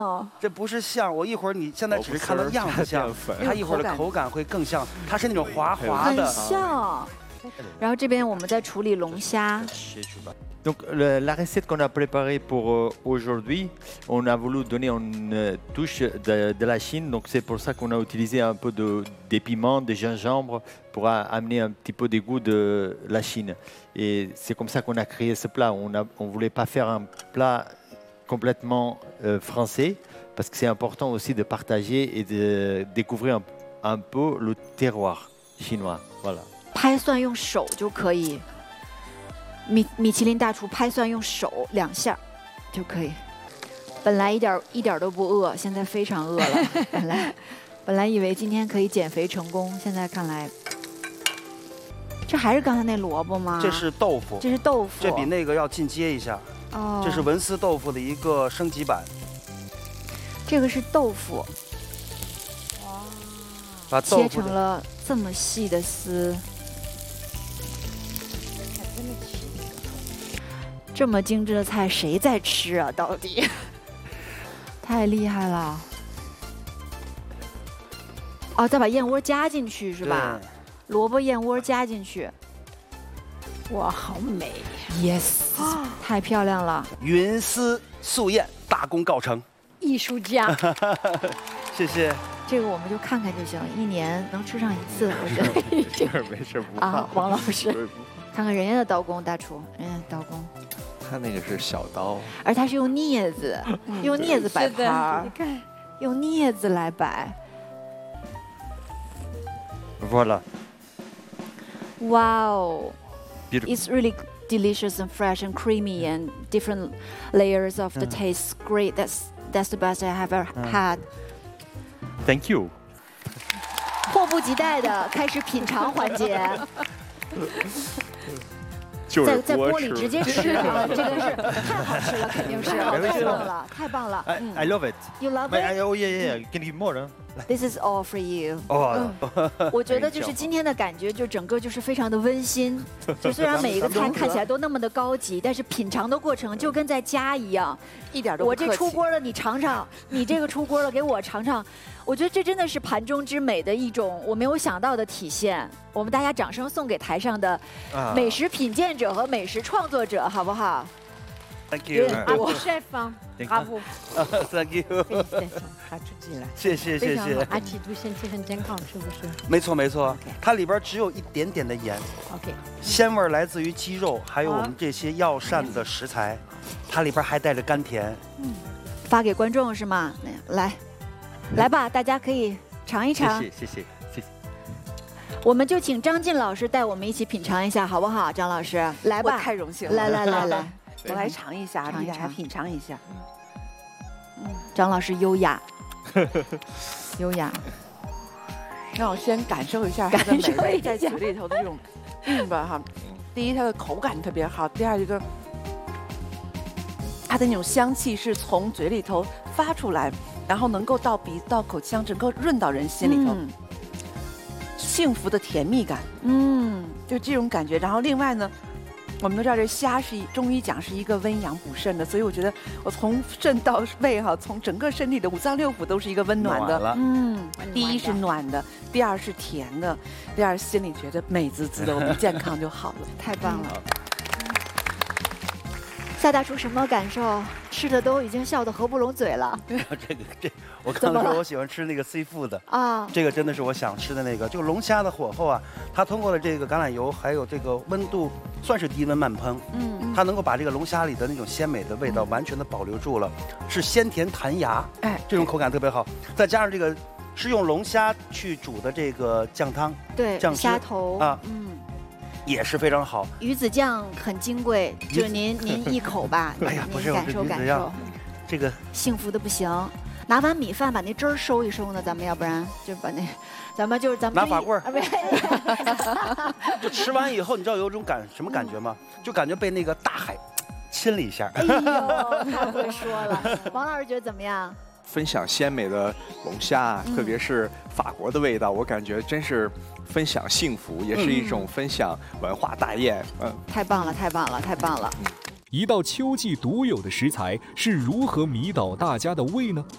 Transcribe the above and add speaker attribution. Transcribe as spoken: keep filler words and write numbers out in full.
Speaker 1: 哦，
Speaker 2: 这不是像我一会儿你现在只是看到样子像，它一会儿的口感会更像，它是那种滑滑的，
Speaker 1: 很像。然后这边我们在处理龙虾。
Speaker 3: Donc le, la recette qu'on a préparée pour euh, aujourd'hui, on a voulu donner une euh, touche de, de la Chine, donc c'est pour ça qu'on a utilisé un peu de, des piments, des gingembre pour a, amener un petit peu des goûts de la Chine. Et c'est comme ça qu'on a créé ce plat. On ne on voulait pas faire un plat complètement euh, français parce que c'est important aussi de partager et de découvrir un, un peu le terroir chinois. Voilà.
Speaker 1: 拍蒜用手就可以。 米米其林大厨拍蒜用手两下就可以。本来一点一点都不饿，现在非常饿了。本来本来以为今天可以减肥成功，现在看来，这还是刚才那萝卜吗？
Speaker 2: 这是豆腐，
Speaker 1: 这是豆腐，
Speaker 2: 这比那个要进阶一下。哦，这是文思豆腐的一个升级版。这
Speaker 1: 个是豆腐，哇，把切成了这么细的丝。 这么精致的菜，谁在吃啊？到底太厉害了！哦，再把燕窝加进去是吧？萝卜燕窝加进去。哇，好美 ！Yes， 太漂亮了！
Speaker 2: 云丝素燕，大功告成。
Speaker 1: 艺术家，
Speaker 2: 谢谢。
Speaker 1: 这个我们就看看就行，一年能吃上一次，我觉得。
Speaker 3: 没事没事，不怕。
Speaker 1: 啊，王老师，看看人家的刀工，大厨，人家的刀工。
Speaker 4: 他那个是小刀，
Speaker 1: 而它是用镊子，用镊子摆盘儿，你看，用镊子来摆。
Speaker 3: Voilà.
Speaker 1: Wow, it's really delicious and fresh and creamy and different layers of the taste. Great, that's that's the best I have ever had.
Speaker 3: Thank you.
Speaker 1: 迫不及待的开始品尝环节。在在锅里直接吃啊，这个是太好吃了，肯定是太棒了，太棒了。
Speaker 3: I love it.
Speaker 1: You love
Speaker 3: it? Oh yeah yeah. You can eat more.
Speaker 1: This is all for you.
Speaker 2: 哦，
Speaker 1: 我觉得就是今天的感觉，就整个就是非常的温馨。就虽然每一个菜看起来都那么的高级，但是品尝的过程就跟在家一样，
Speaker 5: 一点都
Speaker 1: 不客气。我这出锅了，你尝尝；你这个出锅了，给我尝尝。我觉得这真的是盘中之美的一种我没有想到的体现。我们大家掌声送给台上的美食品鉴者和美食创作者，好不好？
Speaker 2: Thank you.
Speaker 1: Bravo chef, bravo.
Speaker 2: Thank you.
Speaker 5: 他出镜了，
Speaker 2: 谢谢谢谢。
Speaker 5: 而且都身体很健康，是不是？
Speaker 2: 没错没错，它里边只有一点点的盐。
Speaker 5: OK。
Speaker 2: 鲜味来自于鸡肉，还有我们这些药膳的食材，它里边还带着甘甜。
Speaker 1: 嗯，发给观众是吗？来，来吧，大家可以尝一尝。
Speaker 3: 谢谢谢谢谢谢。
Speaker 1: 我们就请张晋老师带我们一起品尝一下，好不好？张老师，来吧，
Speaker 5: 太荣幸了。
Speaker 1: 来来来来，
Speaker 5: 我来尝一下，给大家品尝一下。
Speaker 1: 嗯，张老师优雅，优雅。
Speaker 5: 让我先感受一下它的美味在嘴里头的这种韵吧哈。第一，它的口感特别好；第二，一个它的那种香气是从嘴里头发出来，然后能够到鼻到口腔，整个润到人心里头。 幸福的甜蜜感，嗯，就这种感觉。然后另外呢，我们都知道这虾是中医讲是一个温阳补肾的，所以我觉得我从肾到胃哈，从整个身体的五脏六腑都是一个温暖的。嗯，第一是暖的，第二是甜的，第二心里觉得美滋滋的，我们健康就好了。
Speaker 1: 太棒了！夏大厨什么感受？吃的都已经笑得合不拢嘴了。
Speaker 2: 这个这，我刚才说我喜欢吃那个 seafood 的啊，这个真的是我想吃的那个。就龙虾的火候啊，它通过了这个橄榄油还有这个温度，算是低温慢烹，嗯，它能够把这个龙虾里的那种鲜美的味道完全的保留住了，是鲜甜弹牙，哎，这种口感特别好。再加上这个是用龙虾去煮的这个酱汤，
Speaker 1: 对，
Speaker 2: 酱汁
Speaker 1: 虾头啊，嗯。
Speaker 2: 也是非常好，
Speaker 1: 鱼子酱很金贵，就您您一口吧，
Speaker 2: 哎呀，不是
Speaker 1: 感受感受，
Speaker 2: 这个
Speaker 1: 幸福的不行。拿碗米饭把那汁儿收一收呢，咱们要不然就把那，咱们就是咱们
Speaker 2: 拿法棍儿，就吃完以后，你知道有种感什么感觉吗？就感觉被那个大海亲了一下。
Speaker 1: 哎呦，太会说了。王老师觉得怎么样？
Speaker 4: 分享鲜美的龙虾，特别是法国的味道，我感觉真是分享幸福，也是一种分享文化大宴。嗯，
Speaker 1: 太棒了，太棒了，太棒了！
Speaker 6: 一道秋季独有的食材是如何迷倒大家的胃呢？